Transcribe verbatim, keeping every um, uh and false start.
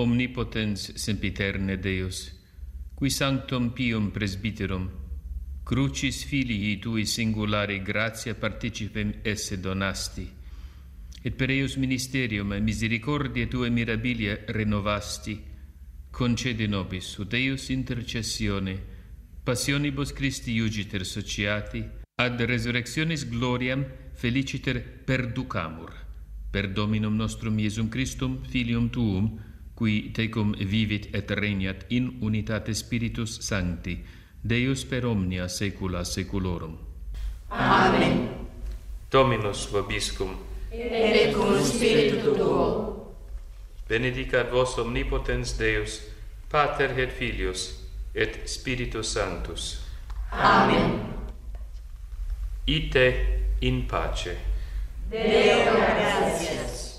omnipotens sempiterne Deus, qui sanctum pium presbyterum, crucis filii tui singulari gratia participem esse donasti, et per eius ministerium misericordiae tue mirabilia renovasti, concede nobis, ut eius intercessione, passionibus Christi iugiter sociati, ad resurrectionis gloriam feliciter perducamur, per Dominum nostrum Iesum Christum, Filium Tuum, qui tecum vivit et regnat in unitate Spiritus Sancti, Deus per omnia saecula saeculorum. Amen. Dominus vobiscum, et cum spiritu tuo. Benedicat vos omnipotens Deus, Pater et Filius, et Spiritus Sanctus. Amen. Ite in pace. Deo gratias.